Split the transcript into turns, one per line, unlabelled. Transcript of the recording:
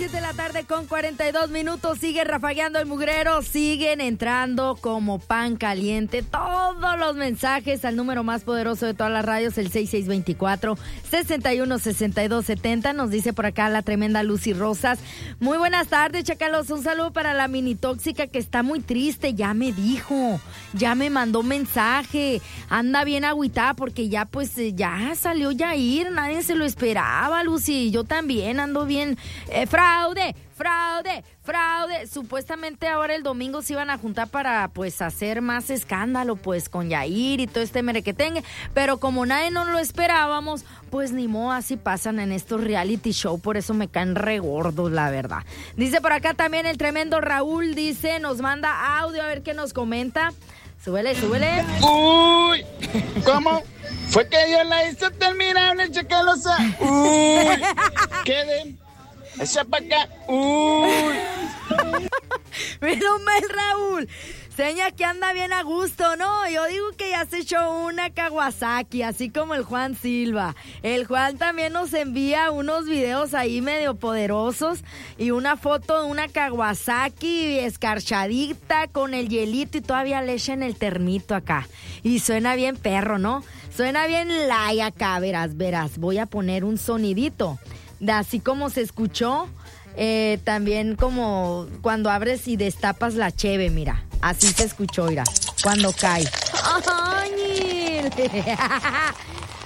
7 de la tarde con 42 minutos. Sigue rafagueando el mugrero. Siguen entrando como pan caliente todos los mensajes al número más poderoso de todas las radios, el 6624-616270. Nos dice por acá la tremenda Lucy Rosas. Muy buenas tardes, chacalos. Un saludo para la mini tóxica que está muy triste. Ya me dijo, ya me mandó mensaje. Anda bien agüitada porque ya ya salió Yair. Nadie se lo esperaba, Lucy. Yo también ando bien. Fraude. Supuestamente ahora el domingo se iban a juntar para hacer más escándalo con Yair y todo este merequetengue, pero como nadie nos lo esperábamos, ni modo, así pasan en estos reality show, por eso me caen re gordos, la verdad. Dice por acá también el tremendo Raúl, nos manda audio, a ver qué nos comenta. Súbele.
Uy, ¿cómo? Fue que Dios la hizo terminable, chacalosa. Uy, queden. Echa para acá. Uy.
Menos mal, Raúl. Seña que anda bien a gusto, ¿no? Yo digo que ya se echó una Kawasaki, así como el Juan Silva. El Juan también nos envía unos videos ahí medio poderosos y una foto de una Kawasaki escarchadita con el hielito y todavía le echan el termito acá. Y suena bien perro, ¿no? Suena bien acá, verás. Voy a poner un sonidito. Así como se escuchó, también como cuando abres y destapas la cheve, mira. Así se escuchó, mira, cuando cae. ¡Ay!